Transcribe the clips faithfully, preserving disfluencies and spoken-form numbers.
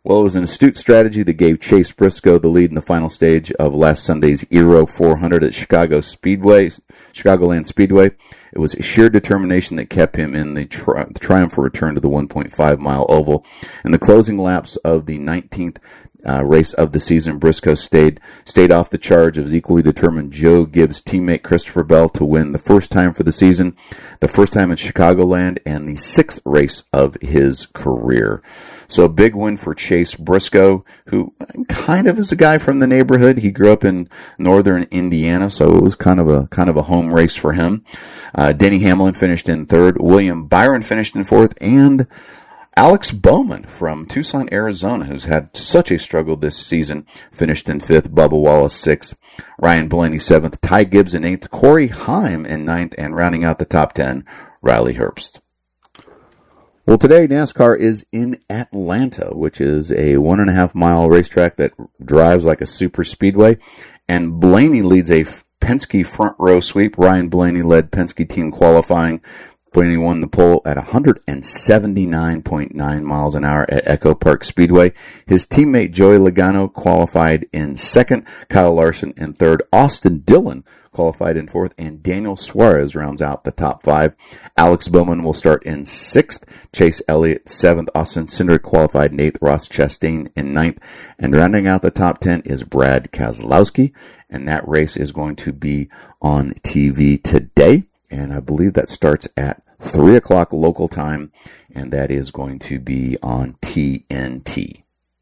Well, it was an astute strategy that gave Chase Briscoe the lead in the final stage of last Sunday's Aero four hundred at Chicago Speedway, Chicagoland Speedway. It was sheer determination that kept him in the, tri- the triumphant return to the one point five mile oval. In the closing laps of the nineteenth uh, race of the season, Briscoe stayed stayed off the charge of his equally determined Joe Gibbs teammate Christopher Bell to win the first time for the season, the first time in Chicagoland, and the sixth race of his career. So a big win for Chase Briscoe, who kind of is a guy from the neighborhood. He grew up in northern Indiana, so it was kind of a kind of a home race for him. Uh, Denny Hamlin finished in third. William Byron finished in fourth, and Alex Bowman from Tucson, Arizona, who's had such a struggle this season, finished in fifth. Bubba Wallace sixth. Ryan Blaney seventh. Ty Gibbs in eighth. Corey Heim in ninth, and rounding out the top ten, Riley Herbst. Well, today NASCAR is in Atlanta, which is a one and a half mile racetrack that drives like a super speedway. And Blaney leads a Penske front row sweep. Ryan Blaney led Penske team qualifying. Blaney won the pole at one seventy-nine point nine miles an hour at Echo Park Speedway. His teammate Joey Logano qualified in second. Kyle Larson in third. Austin Dillon qualified in fourth, and Daniel Suarez rounds out the top five. Alex Bowman will start in sixth. Chase Elliott seventh. Austin Cindric qualified in eighth. Ross Chastain in ninth. And rounding out the top ten is Brad Keselowski, and that race is going to be on T V today. And I believe that starts at three o'clock local time, and that is going to be on T N T.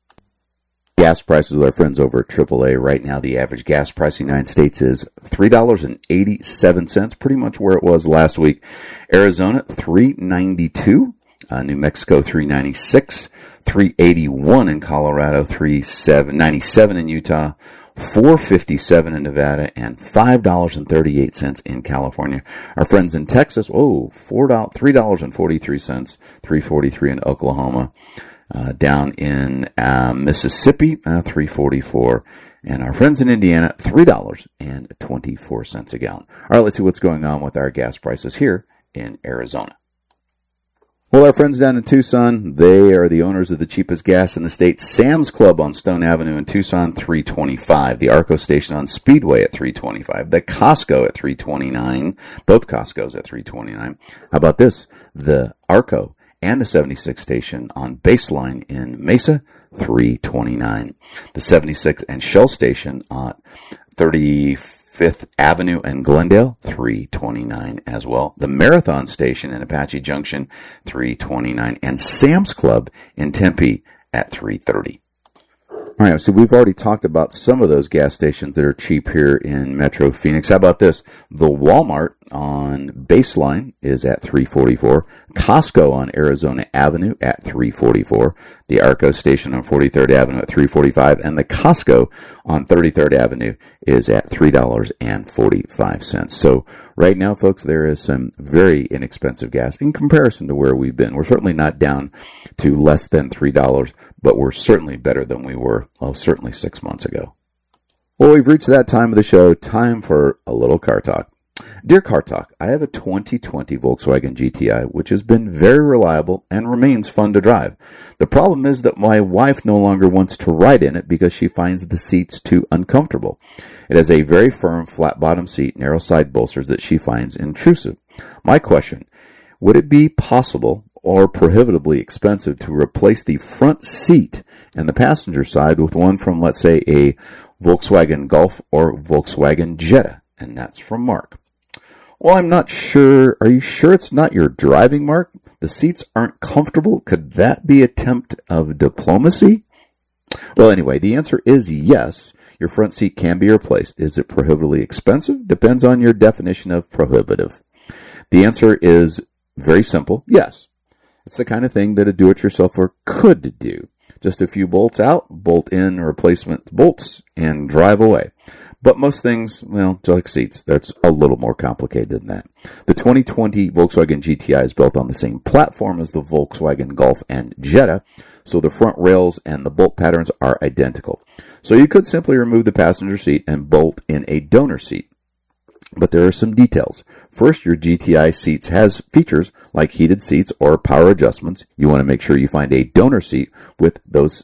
Gas prices with our friends over at triple A. Right now, the average gas price in the United States is three dollars and eighty-seven cents, pretty much where it was last week. Arizona, three dollars and ninety-two cents. Uh, New Mexico, three dollars and ninety-six cents. three dollars and eighty-one cents in Colorado. three dollars and ninety-seven cents in Utah. four dollars and fifty-seven cents in Nevada, and five dollars and thirty-eight cents in California. Our friends in Texas, oh, four dollars, three dollars and forty-three cents, three dollars and forty-three cents in Oklahoma. Uh, down in uh, Mississippi, uh, three dollars and forty-four cents. And our friends in Indiana, three dollars and twenty-four cents a gallon. All right, let's see what's going on with our gas prices here in Arizona. Well, our friends down in Tucson, they are the owners of the cheapest gas in the state. Sam's Club on Stone Avenue in Tucson, three dollars and twenty-five cents. The Arco Station on Speedway at three dollars and twenty-five cents. The Costco at three dollars and twenty-nine cents. Both Costco's at three dollars and twenty-nine cents. How about this? The Arco and the seventy-six Station on Baseline in Mesa, three dollars and twenty-nine cents. The seventy-six and Shell Station on thirty-fifth Avenue in Glendale, three dollars and twenty-nine cents as well. The Marathon Station in Apache Junction, three dollars and twenty-nine cents. And Sam's Club in Tempe at three dollars and thirty cents. All right, so we've already talked about some of those gas stations that are cheap here in Metro Phoenix. How about this? The Walmart on Baseline is at three dollars and forty-four cents. Costco on Arizona Avenue at three dollars and forty-four cents. The Arco Station on forty-third Avenue at three dollars and forty-five cents. And the Costco on thirty-third Avenue is at three dollars and forty-five cents. So right now, folks, there is some very inexpensive gas in comparison to where we've been. We're certainly not down to less than three dollars, but we're certainly better than we were, oh, certainly six months ago. Well, we've reached that time of the show, time for a little car talk. Dear Car Talk, I have a twenty twenty Volkswagen G T I, which has been very reliable and remains fun to drive. The problem is that my wife no longer wants to ride in it because she finds the seats too uncomfortable. It has a very firm, flat-bottom seat, narrow side bolsters that she finds intrusive. My question, would it be possible or prohibitively expensive to replace the front seat and the passenger side with one from, let's say, a Volkswagen Golf or Volkswagen Jetta? And that's from Mark. Well, I'm not sure. Are you sure it's not your driving, Mark? The seats aren't comfortable. Could that be an attempt of diplomacy? Well, anyway, the answer is yes. Your front seat can be replaced. Is it prohibitively expensive? Depends on your definition of prohibitive. The answer is very simple. Yes. It's the kind of thing that a do-it-yourselfer could do. Just a few bolts out, bolt in replacement bolts, and drive away. But most things, well, like seats, that's a little more complicated than that. The twenty twenty Volkswagen G T I is built on the same platform as the Volkswagen Golf and Jetta, so the front rails and the bolt patterns are identical. So you could simply remove the passenger seat and bolt in a donor seat. But there are some details. First, your G T I seats has features like heated seats or power adjustments. You want to make sure you find a donor seat with those